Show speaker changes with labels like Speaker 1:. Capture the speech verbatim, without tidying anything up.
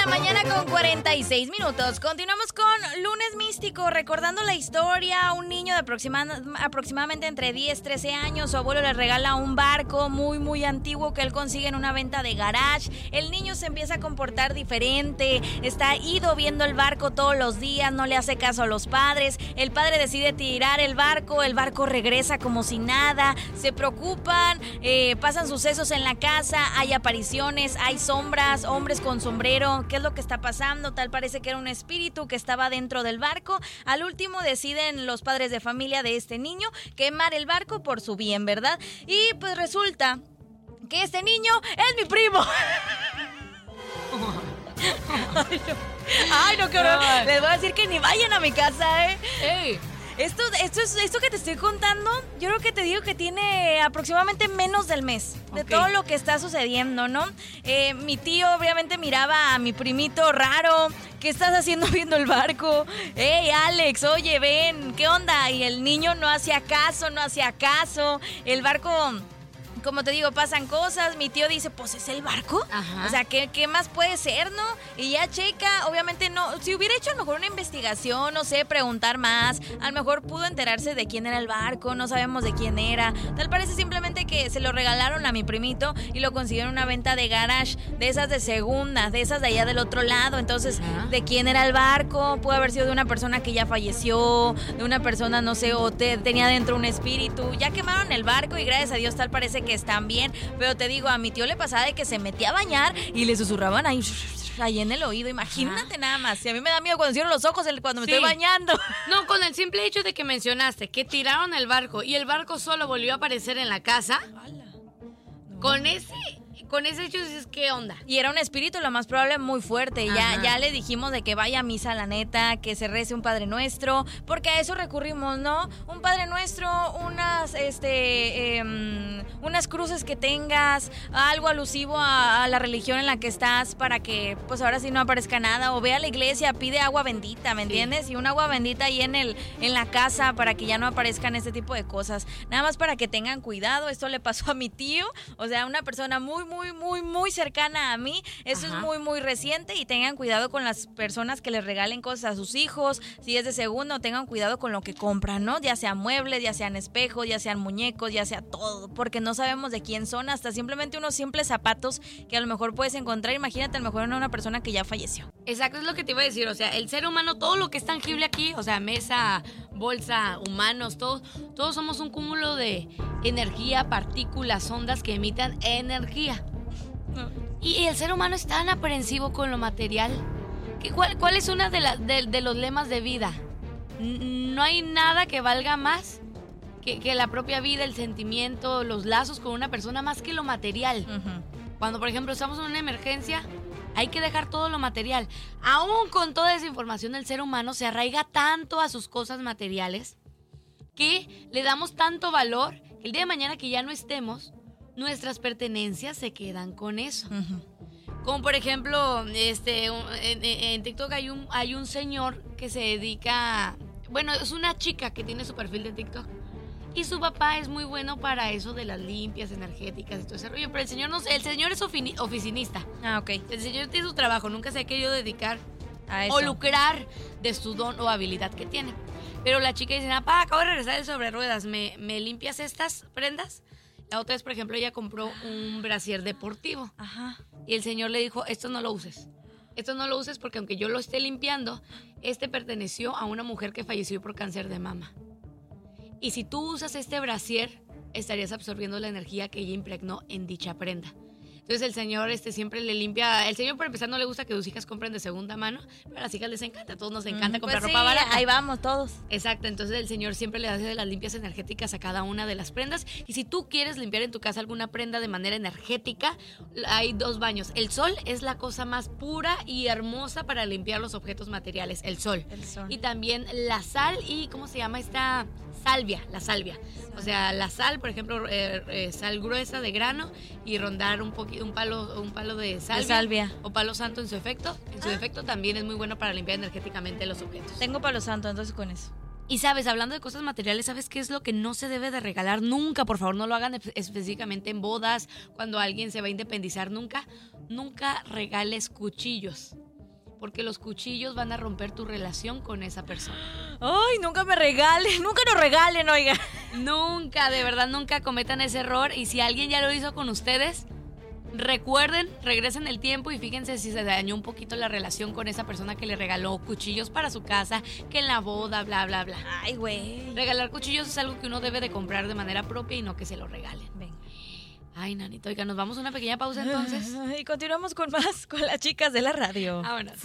Speaker 1: mañana con cuarenta y seis minutos. Continuamos con Lunes Místico, recordando la historia. Un niño de aproxima, aproximadamente entre diez, trece años, su abuelo le regala un barco muy, muy antiguo que él consigue en una venta de garage. El niño se empieza a comportar diferente, está ido viendo el barco todos los días, no le hace caso a los padres. El padre decide tirar el barco, el barco regresa como si nada. Se preocupan, eh, pasan sucesos en la casa, hay apariciones, hay sombras, hombres con sombrero. ¿Qué es lo que está pasando? Tal parece que era un espíritu que estaba dentro del barco. Al último deciden los padres de familia de este niño quemar el barco por su bien, ¿verdad? Y pues resulta que este niño es mi primo. Ay, no. Ay, no, qué horror. Les voy a decir que ni vayan a mi casa, ¿eh?
Speaker 2: Ey.
Speaker 1: Esto, esto, es, esto que te estoy contando, yo creo que te digo que tiene aproximadamente menos del mes de
Speaker 2: okay.
Speaker 1: todo lo que está sucediendo, ¿no? Eh, mi tío obviamente miraba a mi primito raro. ¿Qué estás haciendo viendo el barco? Hey, Alex, oye, ven, ¿qué onda? Y el niño no hacía caso, no hacía caso. El barco... Como te digo, pasan cosas, mi tío dice, pues es el barco.
Speaker 2: Ajá.
Speaker 1: O sea, ¿qué, ¿qué más puede ser, no? Y ya checa, obviamente no, si hubiera hecho a lo mejor una investigación, no sé, preguntar más, a lo mejor pudo enterarse de quién era el barco, no sabemos de quién era. Tal parece simplemente que se lo regalaron a mi primito y lo consiguieron en una venta de garage, de esas de segunda, de esas de allá del otro lado. Entonces, ajá, ¿de quién era el barco? Pudo haber sido de una persona que ya falleció, de una persona, no sé, o te, tenía dentro un espíritu. Ya quemaron el barco y gracias a Dios tal parece que están bien, pero te digo, a mi tío le pasaba de que se metía a bañar y le susurraban ahí, ahí en el oído. Imagínate. Ajá. Nada más. Si a mí me da miedo cuando cierro los ojos cuando me sí. estoy bañando.
Speaker 2: No, con el simple hecho de que mencionaste que tiraron el barco y el barco solo volvió a aparecer en la casa. No. Con ese... Con ese hecho dices, ¿qué onda?
Speaker 1: Y era un espíritu, lo más probable, muy fuerte. Ya, ya le dijimos de que vaya a misa, la neta, que se rece un Padre Nuestro, porque a eso recurrimos, ¿no? Un Padre Nuestro, unas, este, eh, unas cruces que tengas, algo alusivo a, a la religión en la que estás, para que, pues ahora sí no aparezca nada. O ve a la iglesia, pide agua bendita, ¿me entiendes? Sí. Y un agua bendita ahí en, el, en la casa, para que ya no aparezcan este tipo de cosas. Nada más para que tengan cuidado. Esto le pasó a mi tío, o sea, una persona muy, muy muy, muy, muy cercana a mí. Eso Ajá. es muy, muy reciente y tengan cuidado con las personas que les regalen cosas a sus hijos. Si es de segundo, tengan cuidado con lo que compran, ¿no? Ya sean muebles, ya sean espejos, ya sean muñecos, ya sea todo, porque no sabemos de quién son, hasta simplemente unos simples zapatos que a lo mejor puedes encontrar. Imagínate, a lo mejor en una persona que ya falleció.
Speaker 2: Exacto, es lo que te iba a decir, o sea, el ser humano, todo lo que es tangible aquí, o sea, mesa, bolsa, humanos, todos, todos somos un cúmulo de energía, partículas, ondas que emitan energía. No. Y el ser humano es tan aprensivo con lo material. Que, ¿cuál, ¿Cuál es una de, la, de, de los lemas de vida? No hay nada que valga más que, que la propia vida, el sentimiento, los lazos con una persona, más que lo material. Uh-huh. Cuando, por ejemplo, estamos en una emergencia, hay que dejar todo lo material. Aún con toda esa información, el ser humano se arraiga tanto a sus cosas materiales que le damos tanto valor que el día de mañana que ya no estemos, nuestras pertenencias se quedan con eso. Uh-huh. Como por ejemplo, este, en, en TikTok hay un, hay un señor que se dedica, bueno, es una chica que tiene su perfil de TikTok. Y su papá es muy bueno para eso de las limpias energéticas y todo ese rollo. Pero el señor no sé, el señor es ofini- oficinista.
Speaker 1: Ah, ok.
Speaker 2: El señor tiene su trabajo, nunca se ha querido dedicar
Speaker 1: a eso,
Speaker 2: o lucrar de su don o habilidad que tiene. Pero la chica dice, papá, acabo de regresar de sobre ruedas, ¿me, ¿me limpias estas prendas? La otra vez, por ejemplo, ella compró un brasier deportivo.
Speaker 1: Ajá.
Speaker 2: Y el señor le dijo, esto no lo uses. Esto no lo uses porque aunque yo lo esté limpiando, este perteneció a una mujer que falleció por cáncer de mama. Y si tú usas este brasier, estarías absorbiendo la energía que ella impregnó en dicha prenda. Entonces el señor este, siempre le limpia. El señor, por empezar, no le gusta que sus hijas compren de segunda mano, pero a las hijas les encanta. A todos nos encanta mm, comprar
Speaker 1: pues
Speaker 2: ropa
Speaker 1: sí,
Speaker 2: barata.
Speaker 1: Ahí vamos todos.
Speaker 2: Exacto. Entonces el señor siempre le hace de las limpias energéticas a cada una de las prendas. Y si tú quieres limpiar en tu casa alguna prenda de manera energética, hay dos baños. El sol es la cosa más pura y hermosa para limpiar los objetos materiales. El sol.
Speaker 1: El sol.
Speaker 2: Y también la sal y, ¿cómo se llama esta? Salvia, la salvia. Sal. O sea, la sal, por ejemplo, eh, eh, sal gruesa de grano y rondar un poquito, un palo, un palo de salvia,
Speaker 1: de salvia
Speaker 2: o palo santo en su efecto. En su ah. efecto también es muy bueno para limpiar energéticamente los objetos.
Speaker 1: Tengo palo santo, entonces con eso.
Speaker 2: Y sabes, hablando de cosas materiales, ¿sabes qué es lo que no se debe de regalar nunca? Por favor, no lo hagan específicamente en bodas, cuando alguien se va a independizar, nunca, nunca regales cuchillos. porque los cuchillos van a romper tu relación con esa persona.
Speaker 1: Ay, nunca me regalen, nunca nos regalen, oiga.
Speaker 2: Nunca, de verdad, nunca cometan ese error. Y si alguien ya lo hizo con ustedes, recuerden, regresen el tiempo y fíjense si se dañó un poquito la relación con esa persona que le regaló cuchillos para su casa, que en la boda, bla, bla, bla.
Speaker 1: Ay, güey.
Speaker 2: Regalar cuchillos es algo que uno debe de comprar de manera propia y no que se lo regalen.
Speaker 1: Ven.
Speaker 2: Ay, nanito, oiga, nos vamos a una pequeña pausa entonces.
Speaker 1: Y continuamos con más, con las chicas de la radio.
Speaker 2: Vámonos.